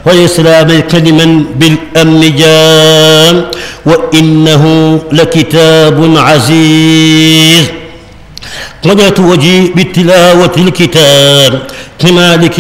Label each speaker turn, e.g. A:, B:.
A: ويسلام كلما بالأمن جام وإنه لكتاب عزيز. وجهت وجهي بتلاوة الكتاب لمالك